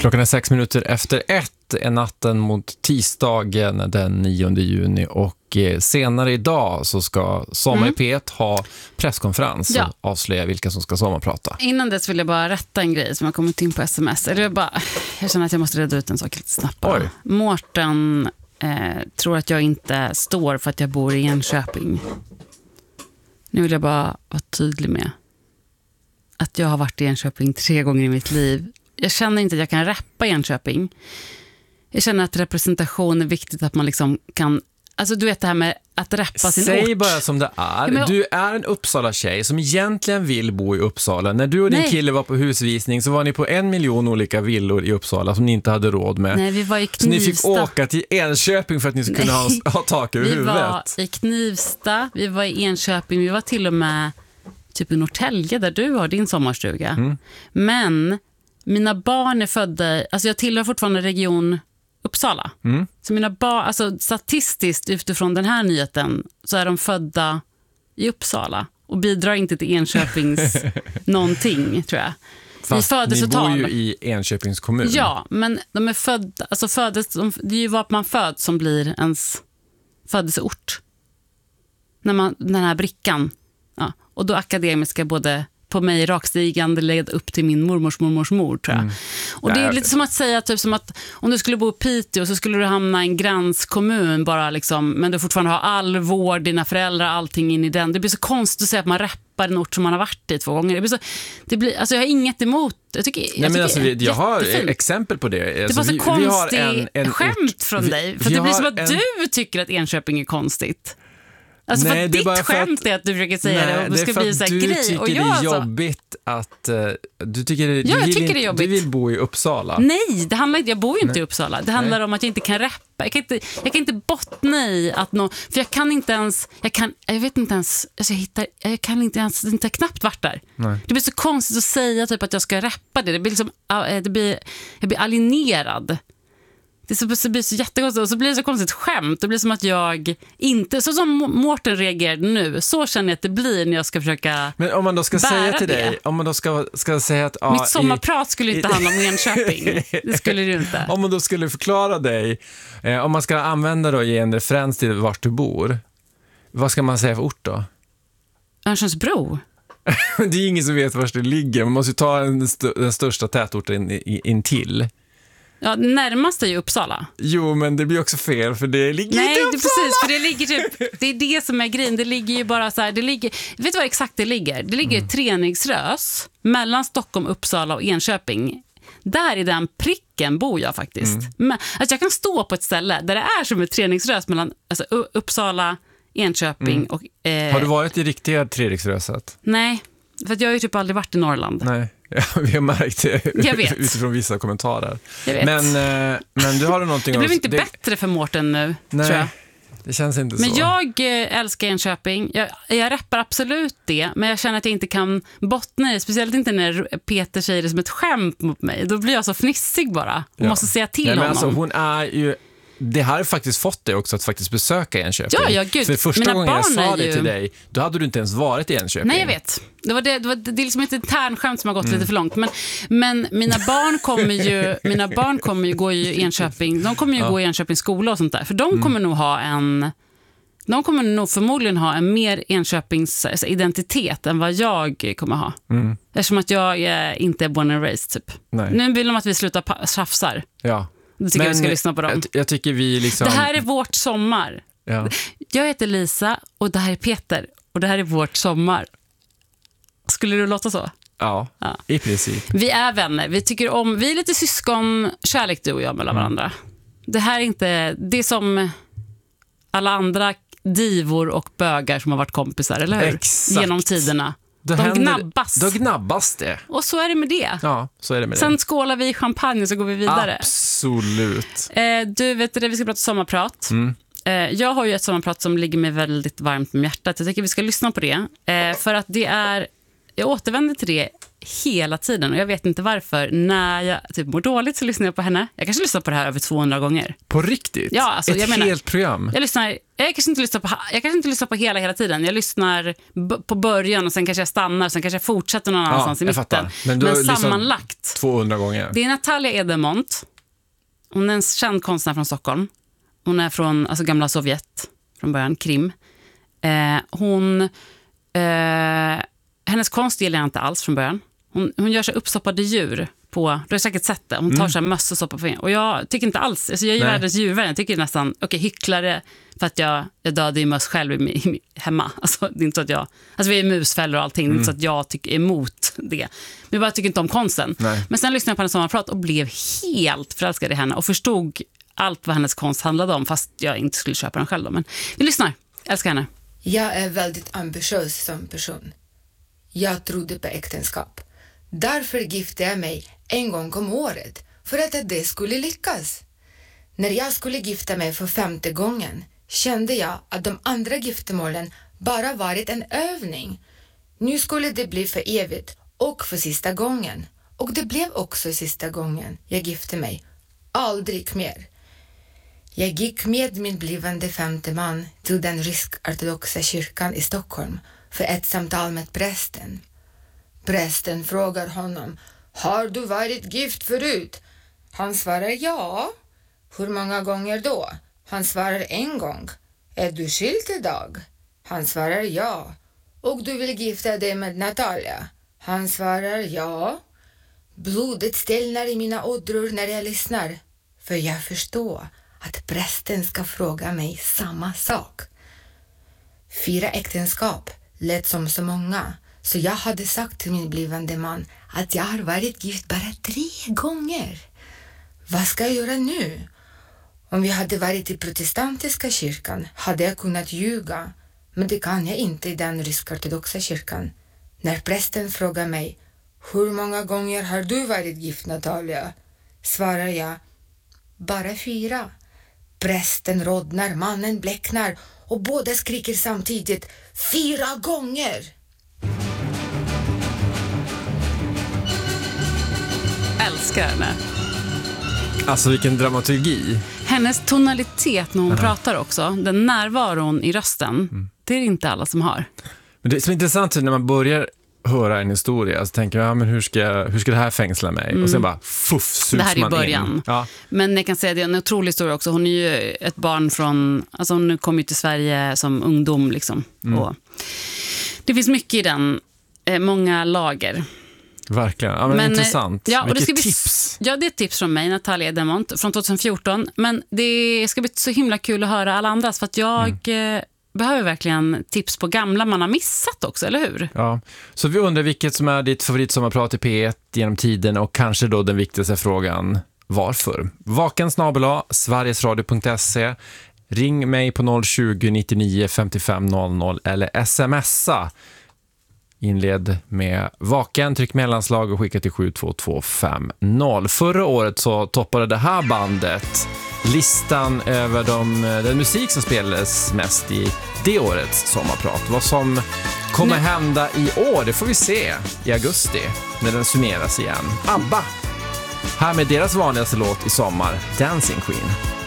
Klockan är 6:06 är natten mot tisdagen den 9 juni och senare idag så ska Sommar i P1 ha presskonferens och avslöja vilka som ska sommarprata. Innan dess vill jag bara rätta en grej som har kommit in på sms. Jag känner att jag måste reda ut en sak lite snabbt. Mårten tror att jag inte står för att jag bor i Enköping. Nu vill jag bara vara tydlig med att jag har varit i Enköping 3 gånger i mitt liv. Jag känner inte att jag kan rappa i Enköping. Jag känner att representation är viktigt, att man liksom kan... Alltså du vet det här med att rappa sin ort. Säg bara som det är. Du är en Uppsala-tjej som egentligen vill bo i Uppsala. När du och din kille var på husvisning så var ni på 1 miljon olika villor i Uppsala som ni inte hade råd med. Nej, vi var i Knivsta. Så ni fick åka till Enköping för att ni skulle kunna ha tak över huvudet. Vi var i Knivsta, vi var i Enköping, vi var till och med typ i Norrtälje där du har din sommarstuga. Men mina barn är födda, alltså jag tillhör fortfarande region Uppsala. Så mina barn, alltså statistiskt utifrån den här nyheten så är de födda i Uppsala och bidrar inte till Enköpings någonting, tror jag. Fast ni bor ju i Enköpings kommun. Ja, men de är födda, alltså det är ju vad man föds som blir ens födelseort. Den här brickan. Ja, och då akademiska både på mig rakstigande led upp till min mormors mor, tror jag. Och det är lite som att säga typ som att om du skulle bo i Piteå så skulle du hamna i en gränskommun bara liksom, men du fortfarande har all vård, dina föräldrar, allting in i den. Det blir så konstigt att säga att man rappar en ort som man har varit i 2 gånger. Alltså jag har inget emot. Jag har exempel på det. Det var så konstigt skämt från dig. För det blir som att du tycker att Enköping är konstigt. Alltså nej, för ditt skämt är att du försöker säga det och det ska bli så här grej. Och jag det är jobbigt att du tycker det är jobbigt. Du vill bo i Uppsala. Nej, det handlar inte, jag bor ju inte i Uppsala. Det handlar om att jag inte kan rappa. Jag kan inte bottna i att för jag kan inte ens jag vet inte ens alltså jag kan inte ens inte knappt varit där. Nej. Det blir så konstigt att säga typ att jag ska rappa det. Det blir liksom jag blir alienerad. Det blir så jättekonstigt och så blir det så konstigt skämt. Det blir som att jag inte, så som Mårten reagerade nu, så känner jag att det blir när jag ska försöka. Men om man då ska säga till dig, om man då ska säga att mitt sommarprat skulle inte handla om Enköping. Det skulle det inte. Om man då skulle förklara dig, om man ska använda då, ge en referens till vart du bor, vad ska man säga för ort då? Örnsköldsbro. Det är ingen som vet var det ligger. Man måste ju ta den största tätorten in till. Ja, närmast är ju Uppsala. Jo, men det blir också fel för det ligger inte i Uppsala. Precis, för det ligger typ, det är det som är grejen. Det ligger ju bara så här, vet du vad exakt det ligger? Det ligger i Treriksrös mellan Stockholm, Uppsala och Enköping. Där i den pricken bor jag faktiskt. Men, alltså jag kan stå på ett ställe där det är som ett Treriksrös mellan alltså, Uppsala, Enköping och... Har du varit i riktiga Treriksröset? Nej, för att jag har ju typ aldrig varit i Norrland. Nej. Ja, vi har märkt det utifrån vissa kommentarer. Men du har någonting. Det blev inte bättre för Mårten nu, nej, tror jag. Det känns inte så. Men jag älskar Enköping. Jag rappar absolut det, men jag känner att jag inte kan bottna i, speciellt inte när Peter säger det som ett skämt mot mig. Då blir jag så fnissig bara och måste säga till honom. Alltså, hon är ju... Det här har faktiskt fått dig också att faktiskt besöka Enköping. Ja, gud. För första gången jag sa det till dig, då hade du inte ens varit i Enköping. Nej, jag vet. Det är liksom ett internskämt som har gått lite för långt. Men mina barn kommer ju gå i Enköping. De kommer ju gå i Enköpings skola och sånt där. För de kommer nog de kommer nog förmodligen ha en mer Enköpings identitet än vad jag kommer ha. Eftersom att jag inte är born and raised, typ. Nej. Nu vill de att vi slutar tjafsar. Ja. Jag tycker vi ska lyssna på dem. Jag tycker vi liksom... Det här är vårt sommar. Ja. Jag heter Lisa och det här är Peter. Och det här är vårt sommar. Skulle du låta så? Ja, i princip. Vi är vänner. Vi är lite syskonkärlek du och jag mellan varandra. Det här är inte... Det är som alla andra divor och bögar som har varit kompisar, eller hur? Exakt. Genom tiderna. De gnabbas. Då gnabbas det. Och så är det med det. Ja, så är det med Sen det. skålar vi i champagne och så går vi vidare. Absolut. Du vet det, vi ska prata sommarprat. Jag har ju ett sommarprat som ligger mig väldigt varmt med hjärtat. Jag tycker vi ska lyssna på det. För att det är... Jag återvänder till det hela tiden. Och jag vet inte varför. När jag typ mår dåligt så lyssnar jag på henne. Jag kanske lyssnar på det här över 200 gånger. På riktigt? Ja, alltså, jag menar, helt program? Jag kanske inte lyssnar på hela tiden. Jag lyssnar på början och sen kanske jag stannar. Sen kanske jag fortsätter någon annanstans i mitten. Fattar. Men sammanlagt 200 gånger. Det är Natalia Edemont. Hon är en känd konstnär från Stockholm. Hon är från gamla Sovjet. Från början, Krim. Hennes konst gillar jag inte alls från början. Hon gör så uppstoppade djur på, du har säkert sett det. Hon tar så här möss och stoppar på. Och jag tycker inte alls, alltså jag är ju världens djurvän. Jag tycker nästan, hycklare för att jag dödade ju möss själv hemma. Alltså det är inte så att vi är musfällor och allting. Det är inte så att jag tycker emot det. Men jag bara tycker inte om konsten. Nej. Men sen lyssnade jag på hennes sommarprat och blev helt förälskad i henne och förstod allt vad hennes konst handlade om, fast jag inte skulle köpa den själv då. Men vi lyssnar, jag älskar henne. Jag är väldigt ambitiös som person. Jag trodde på äktenskap. Därför gifte jag mig en gång om året, för att det skulle lyckas. När jag skulle gifta mig för 5:e gången kände jag att de andra giftermålen bara varit en övning. Nu skulle det bli för evigt och för sista gången. Och det blev också sista gången jag gifte mig. Aldrig mer. Jag gick med min blivande 5:e man till den rysk-ortodoxa kyrkan i Stockholm för ett samtal med prästen. Prästen frågar honom: har du varit gift förut? Han svarar ja. Hur många gånger då? Han svarar 1 gång. Är du skild idag? Han svarar ja. Och du vill gifta dig med Natalia? Han svarar ja. Blodet stelnar i mina ådror när jag lyssnar, för jag förstår att prästen ska fråga mig samma sak. 4 äktenskap lät som så många, så jag hade sagt till min blivande man att jag har varit gift bara 3 gånger. Vad ska jag göra nu? Om vi hade varit i protestantiska kyrkan hade jag kunnat ljuga, men det kan jag inte i den rysk-ortodoxa kyrkan. När prästen frågar mig: hur många gånger har du varit gift, Natalia? Svarar jag: bara 4. Prästen rodnar, mannen bläcknar och båda skriker samtidigt: 4 gånger! Älskar henne. Alltså vilken dramaturgi. Hennes tonalitet när hon pratar också, den närvaron i rösten, det är inte alla som har. Men det är så intressant när man börjar höra en historia, så tänker jag, men hur ska det här fängsla mig? Och sen bara sugs det här man är början. In. Ja. Men jag kan säga att det är en otrolig historia också. Hon är ju ett barn från, alltså hon kom ju till Sverige som ungdom liksom. Och det finns mycket i den, många lager. Verkligen, ja, men intressant. Ja, och vilket tips. Ja, det är ett tips från mig, Natalia Edemont, från 2014. Men det ska bli så himla kul att höra alla andras, för att jag behöver verkligen tips på gamla man har missat också, eller hur? Ja, så vi undrar vilket som är ditt favoritsommarprat i P1 genom tiden, och kanske då den viktigaste frågan: varför? vaken@sverigesradio.se. Ring mig på 020-99 55 00 eller smsa. Inled med Vaken, tryck mellanslag och skicka till 72250. Förra året så toppade det här bandet listan över den musik som spelades mest i det årets sommarprat. Vad som kommer hända i år, det får vi se i augusti när den summeras igen. ABBA, här med deras vanligaste låt i sommar, Dancing Queen.